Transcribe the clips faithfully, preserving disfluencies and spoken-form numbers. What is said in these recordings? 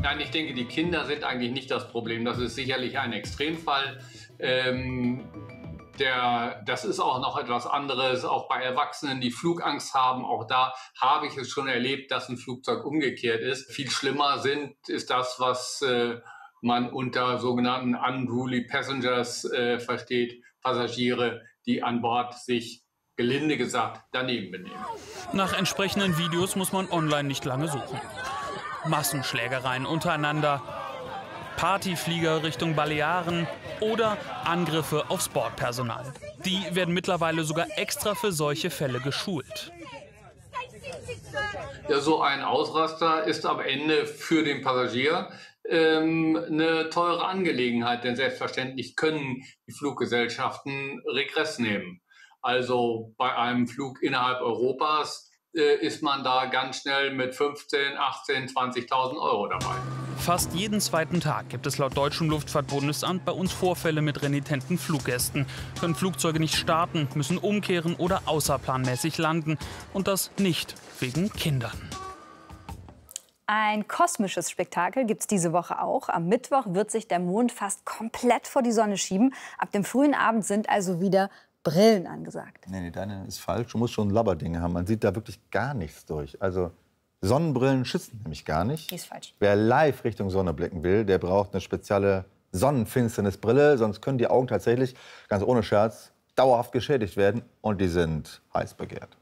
Nein, ich denke, die Kinder sind eigentlich nicht das Problem. Das ist sicherlich ein Extremfall. Ähm, der, das ist auch noch etwas anderes, auch bei Erwachsenen, die Flugangst haben. Auch da habe ich es schon erlebt, dass ein Flugzeug umgekehrt ist. Viel schlimmer sind, ist das, was äh, man unter sogenannten unruly passengers äh, versteht. Passagiere, die an Bord sich, gelinde gesagt, daneben benehmen. Nach entsprechenden Videos muss man online nicht lange suchen. Massenschlägereien untereinander, Partyflieger Richtung Balearen oder Angriffe aufs Bordpersonal. Die werden mittlerweile sogar extra für solche Fälle geschult. Ja, so ein Ausraster ist am Ende für den Passagier ähm, eine teure Angelegenheit, denn selbstverständlich können die Fluggesellschaften Regress nehmen. Also bei einem Flug innerhalb Europas äh, ist man da ganz schnell mit fünfzehn, achtzehn, zwanzigtausend Euro dabei. Fast jeden zweiten Tag gibt es laut Deutschem Luftfahrtbundesamt bei uns Vorfälle mit renitenten Fluggästen. Können Flugzeuge nicht starten, müssen umkehren oder außerplanmäßig landen. Und das nicht wegen Kindern. Ein kosmisches Spektakel gibt es diese Woche auch. Am Mittwoch wird sich der Mond fast komplett vor die Sonne schieben. Ab dem frühen Abend sind also wieder Brillen angesagt. Nee, nee, deine ist falsch. Du musst schon Labberdinge haben. Man sieht da wirklich gar nichts durch. Also Sonnenbrillen schützen nämlich gar nicht. Die ist falsch. Wer live Richtung Sonne blicken will, der braucht eine spezielle Sonnenfinsternisbrille. Sonst können die Augen tatsächlich, ganz ohne Scherz, dauerhaft geschädigt werden. Und die sind heiß begehrt.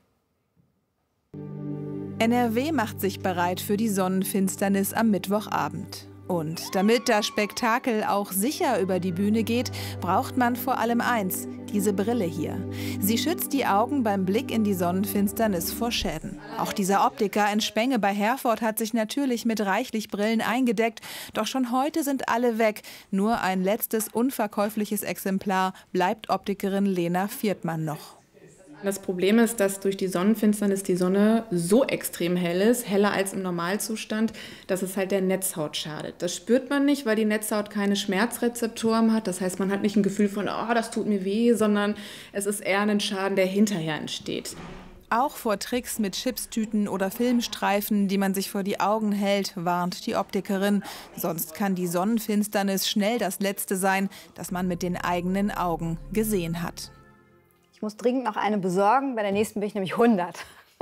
N R W macht sich bereit für die Sonnenfinsternis am Mittwochabend. Und damit das Spektakel auch sicher über die Bühne geht, braucht man vor allem eins, diese Brille hier. Sie schützt die Augen beim Blick in die Sonnenfinsternis vor Schäden. Auch dieser Optiker in Spenge bei Herford hat sich natürlich mit reichlich Brillen eingedeckt. Doch schon heute sind alle weg. Nur ein letztes unverkäufliches Exemplar bleibt Optikerin Lena Viertmann noch. Das Problem ist, dass durch die Sonnenfinsternis die Sonne so extrem hell ist, heller als im Normalzustand, dass es halt der Netzhaut schadet. Das spürt man nicht, weil die Netzhaut keine Schmerzrezeptoren hat. Das heißt, man hat nicht ein Gefühl von, oh, das tut mir weh, sondern es ist eher ein Schaden, der hinterher entsteht. Auch vor Tricks mit Chipstüten oder Filmstreifen, die man sich vor die Augen hält, warnt die Optikerin. Sonst kann die Sonnenfinsternis schnell das Letzte sein, das man mit den eigenen Augen gesehen hat. Ich muss dringend noch eine besorgen. Bei der nächsten bin ich nämlich hundert.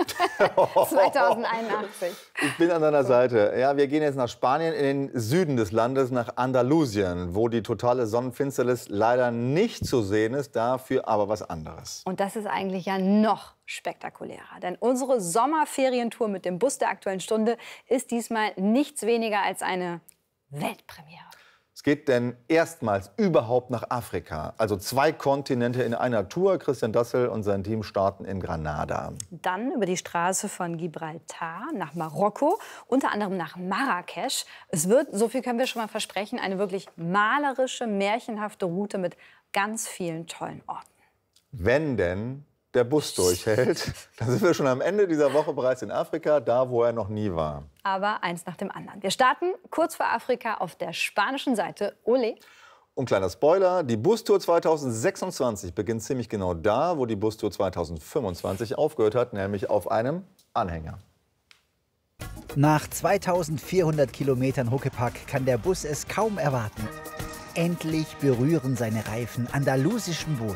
zweitausendeinundachtzig. Ich bin an deiner Seite. Ja, wir gehen jetzt nach Spanien, in den Süden des Landes, nach Andalusien, wo die totale Sonnenfinsternis leider nicht zu sehen ist, dafür aber was anderes. Und das ist eigentlich ja noch spektakulärer. Denn unsere Sommerferientour mit dem Bus der Aktuellen Stunde ist diesmal nichts weniger als eine Weltpremiere. Es geht denn erstmals überhaupt nach Afrika. Also zwei Kontinente in einer Tour. Christian Dassel und sein Team starten in Granada. Dann über die Straße von Gibraltar nach Marokko, unter anderem nach Marrakesch. Es wird, so viel können wir schon mal versprechen, eine wirklich malerische, märchenhafte Route mit ganz vielen tollen Orten. Wenn denn der Bus durchhält, dann sind wir schon am Ende dieser Woche bereits in Afrika, da wo er noch nie war. Aber eins nach dem anderen. Wir starten kurz vor Afrika auf der spanischen Seite. Ole. Und kleiner Spoiler, die Bustour zweitausendsechsundzwanzig beginnt ziemlich genau da, wo die Bustour zweitausendfünfundzwanzig aufgehört hat, nämlich auf einem Anhänger. Nach zweitausendvierhundert Kilometern Huckepack kann der Bus es kaum erwarten. Endlich berühren seine Reifen andalusischen Boden.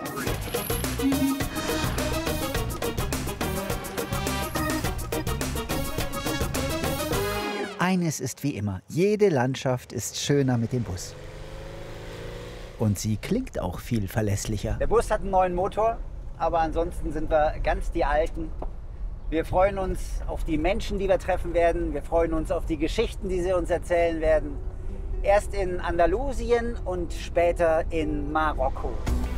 Eines ist wie immer, jede Landschaft ist schöner mit dem Bus. Und sie klingt auch viel verlässlicher. Der Bus hat einen neuen Motor, aber ansonsten sind wir ganz die Alten. Wir freuen uns auf die Menschen, die wir treffen werden. Wir freuen uns auf die Geschichten, die sie uns erzählen werden. Erst in Andalusien und später in Marokko.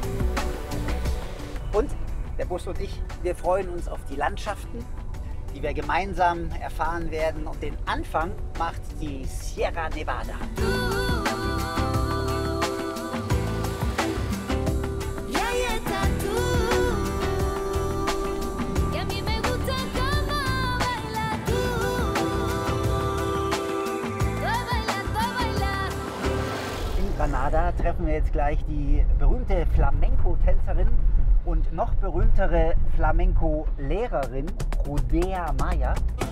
Und der Bus und ich, wir freuen uns auf die Landschaften, die wir gemeinsam erfahren werden. Und den Anfang macht die Sierra Nevada. In Granada treffen wir jetzt gleich die berühmte Flamenco-Tänzerin und noch berühmtere Flamenco-Lehrerin Rodea Maya.